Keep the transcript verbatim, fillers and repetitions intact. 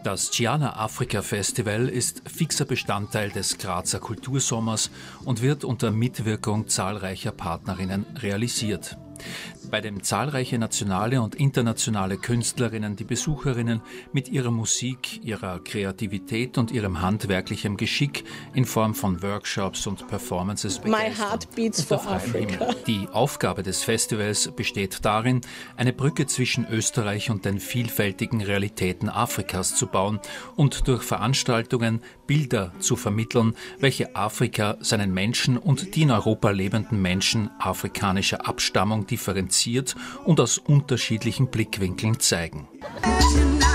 Das Giana Africa Festival ist fixer Bestandteil des Grazer Kultursommers und wird unter Mitwirkung zahlreicher Partnerinnen realisiert. Bei dem zahlreiche nationale und internationale Künstlerinnen die Besucherinnen mit ihrer Musik, ihrer Kreativität und ihrem handwerklichen Geschick in Form von Workshops und Performances begeistern. My heart beats for Africa. Die Aufgabe des Festivals besteht darin, eine Brücke zwischen Österreich und den vielfältigen Realitäten Afrikas zu bauen und durch Veranstaltungen Bilder zu vermitteln, welche Afrika, seinen Menschen und die in Europa lebenden Menschen afrikanischer Abstammung differenziert und aus unterschiedlichen Blickwinkeln zeigen.